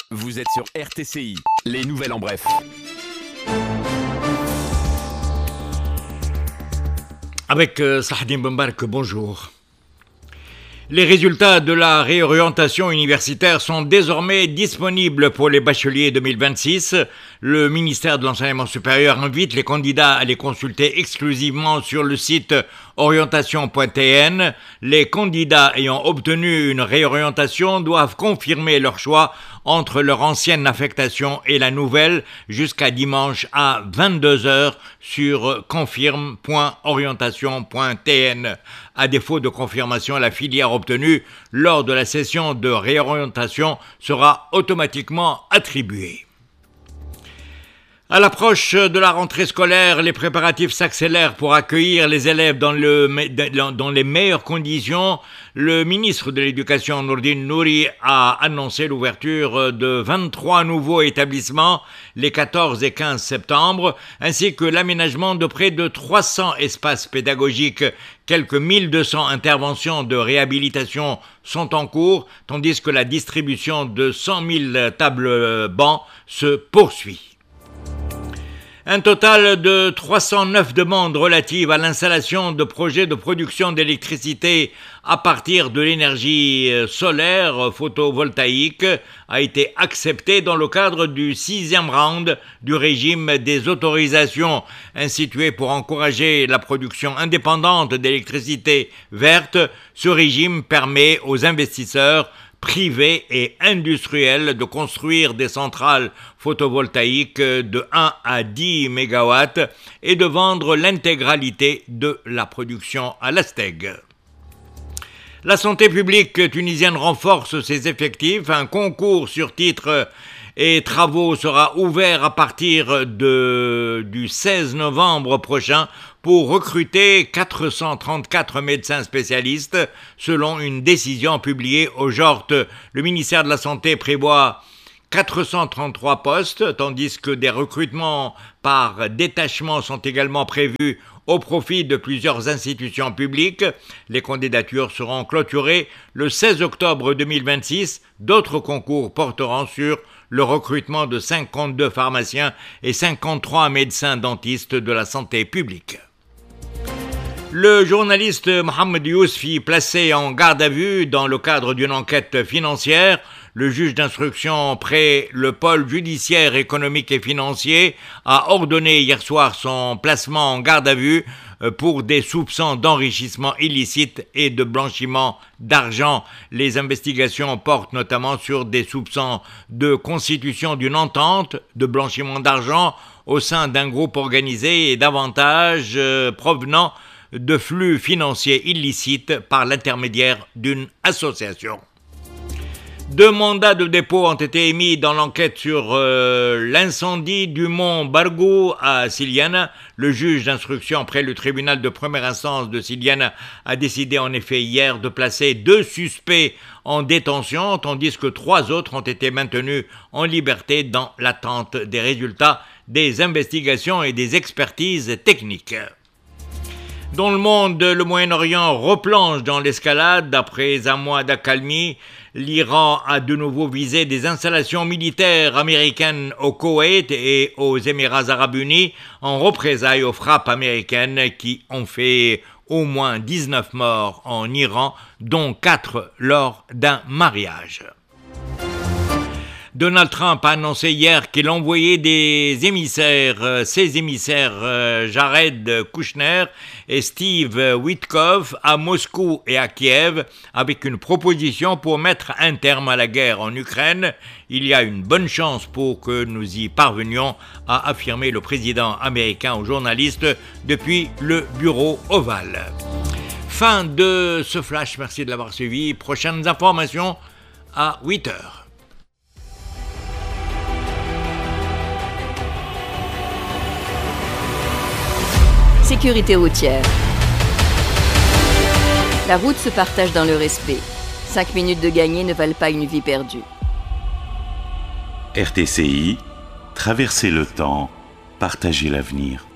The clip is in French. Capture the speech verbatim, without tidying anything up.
Vous êtes sur R T C I, les nouvelles en bref. Avec euh, Sahdin Bambark, bonjour. Les résultats de la réorientation universitaire sont désormais disponibles pour les bacheliers deux mille vingt-six. Le ministère de l'Enseignement supérieur invite les candidats à les consulter exclusivement sur le site orientation point t n. Les candidats ayant obtenu une réorientation doivent confirmer leur choix entre leur ancienne affectation et la nouvelle jusqu'à dimanche à vingt-deux heures sur confirme point orientation point t n. À défaut de confirmation, la filière obtenue lors de la session de réorientation sera automatiquement attribuée. À l'approche de la rentrée scolaire, les préparatifs s'accélèrent pour accueillir les élèves dans, le, dans les meilleures conditions. Le ministre de l'Éducation, Nourdine Nouri, a annoncé l'ouverture de vingt-trois nouveaux établissements les quatorze et quinze septembre, ainsi que l'aménagement de près de trois cents espaces pédagogiques. Quelques mille deux cents interventions de réhabilitation sont en cours, tandis que la distribution de cent mille tables bancs se poursuit. Un total de trois cent neuf demandes relatives à l'installation de projets de production d'électricité à partir de l'énergie solaire photovoltaïque a été accepté dans le cadre du sixième round du régime des autorisations institué pour encourager la production indépendante d'électricité verte. Ce régime permet aux investisseurs privés et industriels de construire des centrales photovoltaïques de un à dix mégawatts et de vendre l'intégralité de la production à l'Asteg. La santé publique tunisienne renforce ses effectifs. Un concours sur titre et travaux sera ouvert à partir de, du seize novembre prochain pour recruter quatre cent trente-quatre médecins spécialistes selon une décision publiée au J O R T. Le ministère de la Santé prévoit quatre cent trente-trois postes, tandis que des recrutements par détachement sont également prévus au profit de plusieurs institutions publiques. Les candidatures seront clôturées le seize octobre deux mille vingt-six. D'autres concours porteront sur le recrutement de cinquante-deux pharmaciens et cinquante-trois médecins dentistes de la santé publique. Le journaliste Mohamed Yousfi, placé en garde à vue dans le cadre d'une enquête financière, le juge d'instruction près le pôle judiciaire économique et financier a ordonné hier soir son placement en garde à vue pour des soupçons d'enrichissement illicite et de blanchiment d'argent. Les investigations portent notamment sur des soupçons de constitution d'une entente de blanchiment d'argent au sein d'un groupe organisé et davantage euh, provenant de flux financiers illicites par l'intermédiaire d'une association. Deux mandats de dépôt ont été émis dans l'enquête sur euh, l'incendie du mont Bargou à Siliana. Le juge d'instruction près le tribunal de première instance de Siliana a décidé en effet hier de placer deux suspects en détention, tandis que trois autres ont été maintenus en liberté dans l'attente des résultats des investigations et des expertises techniques. Dans le monde, le Moyen-Orient replonge dans l'escalade. Après un mois d'accalmie, l'Iran a de nouveau visé des installations militaires américaines au Koweït et aux Émirats arabes unis en représailles aux frappes américaines qui ont fait au moins dix-neuf morts en Iran, dont quatre lors d'un mariage. Donald Trump a annoncé hier qu'il envoyait des émissaires, euh, ses émissaires euh, Jared Kushner et Steve Witkoff à Moscou et à Kiev avec une proposition pour mettre un terme à la guerre en Ukraine. Il y a une bonne chance pour que nous y parvenions, a affirmé le président américain aux journalistes depuis le bureau ovale. Fin de ce flash, merci de l'avoir suivi. Prochaines informations à huit heures. Sécurité routière. La route se partage dans le respect. Cinq minutes de gagné ne valent pas une vie perdue. R T C I, traverser le temps, partager l'avenir.